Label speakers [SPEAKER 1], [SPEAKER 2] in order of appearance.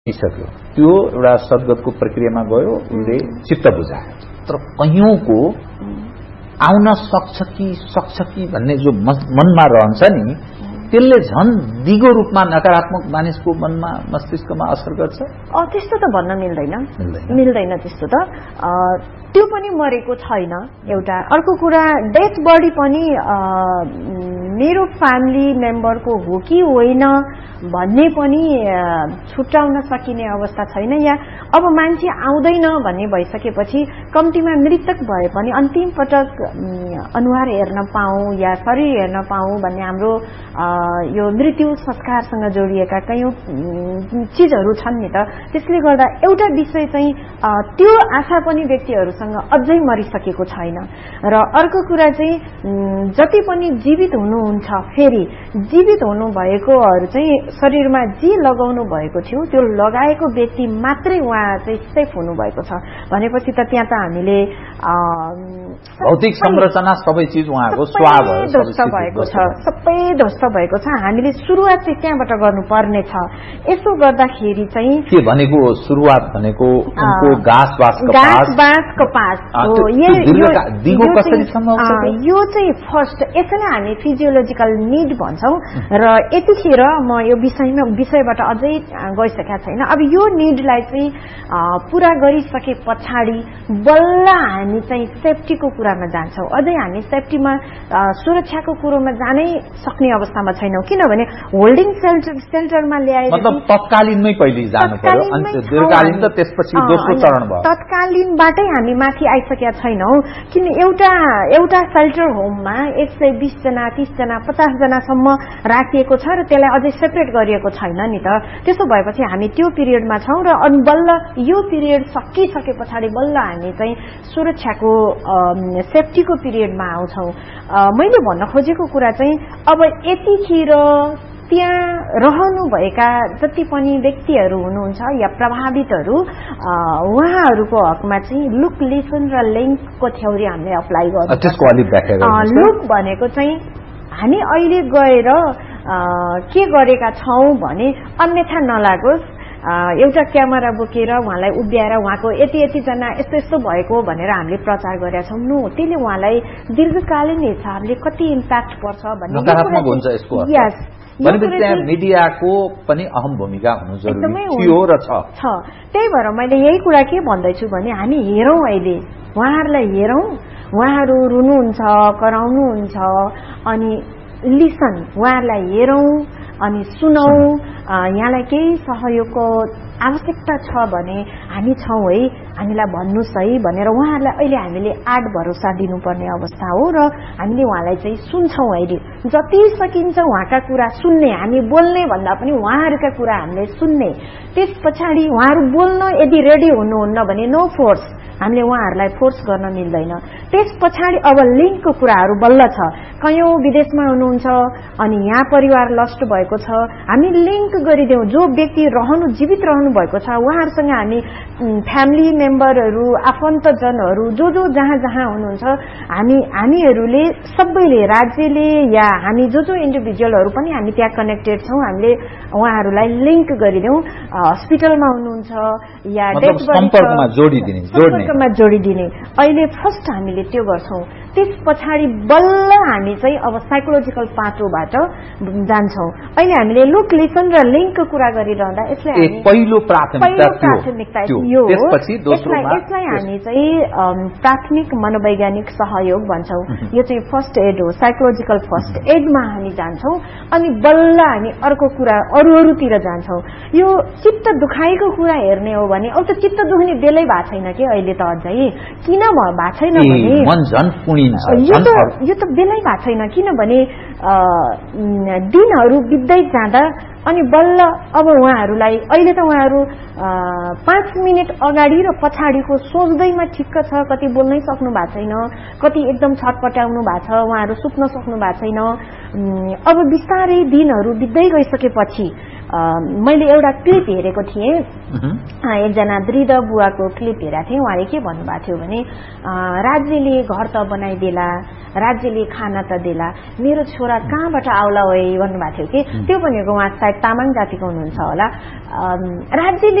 [SPEAKER 1] सक्यो त्यो एउटा सद्गतको प्रक्रियामा गयो उसले चित्त बुझायो तर कयौंको आउन सक्छ कि भन्ने जो मनमा रहन्छ नि त्यसले झन् दिगो रूपमा नकारात्मक मानिसको मनमा मस्तिष्कमा असर गर्छ
[SPEAKER 2] त्यस्तो त भन्न मिल्दैन त्यस्तो त त्यो पनि मरेको छैन एउटा अर्को कुरा डेथ बडी पनि मेरो फ्यामिली मेम्बरको हो कि होइन भन्ने पनि छुट्याउन सकिने अवस्था छैन या अब मान्छे आउँदैन भन्ने भइसकेपछि कम्तीमा मृतक भए पनि अन्तिम पटक अनुहार हेर्न पाऊँ या शरीर हेर्न पाऊँ भन्ने हाम्रो यो मृत्यु संस्कारसँग जोडिएका कयौं चीजहरू छन् नि त त्यसले गर्दा एउटा विषय चाहिँ त्यो आशा पनि व्यक्तिहरूसँग अझै मरिसकेको छैन र अर्को कुरा चाहिँ जति पनि जीवित हुनुहुन्छ फेरि जीवित हुनु भएकोहरू चाहिँ शरीरमा जे लगाउनु भएको थियो त्यो लगाएको व्यक्ति मात्रै उहाँ चाहिँ सेफ हुनु भएको छ भनेपछि त त्यहाँ त हामीले
[SPEAKER 1] भौतिक संरचना सबै चीज उहाँको स्वाभ
[SPEAKER 2] भएको छ सबै ध्वस्त भएको छ हामीले सुरुवात चाहिँ त्यहाँबाट गर्नुपर्ने छ यसो गर्दाखेरि चाहिँ
[SPEAKER 1] के भनेको सुरुवात भनेको उनको घाँस बाँस कपास दिगो कसरी सम्भव छ
[SPEAKER 2] यो चाहिँ फर्स्ट यसैलाई हामी फिजियोलोजिकल निड भन्छौं र यतिखेर म यो विषयबाट अझै गइसकेका छैन अब यो निडलाई चाहिँ पूरा गरिसके पछाडि बल्ल हामी चाहिँ सेफ्टीको कुरामा जान्छौं अझै हामी सेफ्टीमा सुरक्षाको कुरोमा जानै सक्ने अवस्थामा छैनौं किनभने होल्डिङ सेल्टरमा ल्याए
[SPEAKER 1] मतलब तत्कालीनमै पहिले जानु पर्यो अनि दीर्घकालीन त त्यसपछि दोस्रो चरण भयो
[SPEAKER 2] तत्कालीनबाटै हामी माथि आइसकेका छैनौं किन एउटा सेल्टर होममा 120 जना 30 जना 50 जनासम्म राखिएको छ र त्यसलाई अझै सेपरेट गरिएको छैन नि त त्यसो भएपछि हामी त्यो पिरियडमा छौं र अनि बल्ल यो पिरियड सकिसके पछाडि बल्ल हामी चाहिँ सुरक्षाको सेफ्टीको पिरियडमा आउँछौं मैले भन्न खोजेको कुरा चाहिँ अब यतिखेर त्यहाँ रहनुभएका जति पनि व्यक्तिहरू हुनुहुन्छ या प्रभावितहरू उहाँहरूको हकमा चाहिँ लुक लिसन र लिङ्कको थ्योरी हामीले अप्लाई गर्छौं लुक भनेको चाहिँ हामी अहिले गएर के गरेका छौं भने अन्यथा नलागोस् एउटा क्यामेरा बोकेर उहाँलाई उभ्याएर उहाँको यति जना यस्तो भएको भनेर हामीले प्रचार गरेका छौं नो त्यसले उहाँलाई दीर्घकालीन हिसाबले कति इम्प्याक्ट पर्छ भन्ने
[SPEAKER 1] नकारात्मक हुन्छ यसको
[SPEAKER 2] यस
[SPEAKER 1] भनेपछि त्यहाँ मिडियाको पनि अहम भूमिका हुनु जरुरी थियो र छ
[SPEAKER 2] त्यही भएर मैले यही कुरा के भन्दैछु भने हामी हेरौं अहिले उहाँहरूलाई हेरौं उहाँहरू रुनुहुन्छ कराउनुहुन्छ अनि लिसन उहाँहरूलाई हेरौं अनि सुनौ यहाँलाई केही सहयोगको आवश्यकता छ भने हामी छौं है हामीलाई भन्नुस् है भनेर उहाँहरूलाई अहिले हामीले आड भरोसा दिनुपर्ने अवस्था हो र हामीले उहाँलाई चाहिँ सुन्छौं अहिले जति सकिन्छ उहाँका कुरा सुन्ने हामी बोल्ने भन्दा पनि उहाँहरूका कुरा हामीले सुन्ने त्यसपछाडि उहाँहरू बोल्न यदि रेडी हुनुहुन्न भने नो फोर्स हामीले उहाँहरूलाई फोर्स गर्न मिल्दैन त्यसपछाडि अब लिङ्कको कुराहरू बल्ल छ कयौं विदेशमा हुनुहुन्छ अनि यहाँ परिवार लस्ट भएको छ हामी लिङ्क गरिदेऊ जो व्यक्ति जीवित रहनु भएको छ उहाँहरूसँग हामी फ्यामिली मेम्बरहरू आफन्तजनहरू जो जहाँ हुनुहुन्छ हामीहरूले सबैले राज्यले या हामी जो इन्डिभिजुअलहरू पनि हामी त्यहाँ कनेक्टेड छौं हामीले उहाँहरूलाई लिङ्क गरिदेऊ हस्पिटलमा हुनुहुन्छ या
[SPEAKER 1] सम्पर्कमा
[SPEAKER 2] जोडिदिने अहिले फर्स्ट हामीले त्यो गर्छौं त्यसपछाडि बल्ल हामी चाहिँ अब साइकोलोजिकल पाटोबाट जान्छौं अहिले हामीले लुक लिसन र लिङ्कको कुरा गरिरहँदा यसलाई
[SPEAKER 1] पहिलो प्राथमिकता
[SPEAKER 2] यो यसलाई हामी चाहिँ प्राथमिक मनोवैज्ञानिक सहयोग भन्छौं यो चाहिँ फर्स्ट एड हो साइकोलोजिकल फर्स्ट एडमा हामी जान्छौं अनि बल्ल हामी अर्को कुरा अरूतिर जान्छौं यो चित्त दुखाएको कुरा हेर्ने हो भने अब त चित्त दुख्ने बेलै भएको छैन के अहिले त अझै किन भएको छैन भने यो त बेलै भएको छैन किनभने दिनहरू बित्दै जाँदा अनि बल्ल अब उहाँहरूलाई अहिले त उहाँहरू 5 मिनेट अगाडि र पछाडिको सोच्दैमा ठिक्क छ कति बोल्नै सक्नु भएको छैन कति एकदम छटपटाउनु भएको छ उहाँहरू सुत्न सक्नु भएको छैन अब बिस्तारै दिनहरू बित्दै गइसकेपछि मैले एउटा क्लिप हेरेको थिएँ, एकजना वृद्ध बुवाको क्लिप हेरेको थिएँ। उहाँले के भन्नुभएको थियो भने राज्यले घर त बनाइदेला, राज्यले खाना त देला, मेरो छोरा कहाँबाट आउला है भन्नुभएको थियो कि त्यो भनेको उहाँ सायद तामाङ जातिको हुनुहुन्छ होला। राज्यले